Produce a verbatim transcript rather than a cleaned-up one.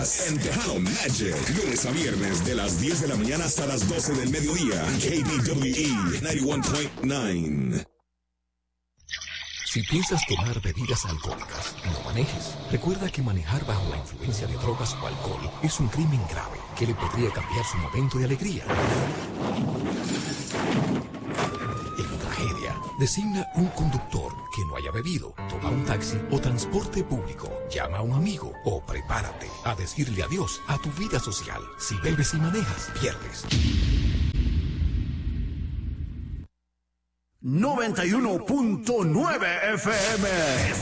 Estás en Tejano Magic, lunes a viernes de las diez de la mañana hasta las doce del mediodía. K B W E noventa y uno punto nueve. Si piensas tomar bebidas alcohólicas, no manejes. Recuerda que manejar bajo la influencia de drogas o alcohol es un crimen grave que le podría cambiar su momento de alegría en tragedia. Designa un conductor que no haya bebido, toma un taxi o transporte público, llama a un amigo o prepárate a decirle adiós a tu vida social. Si bebes y manejas, pierdes. noventa y uno punto nueve F M.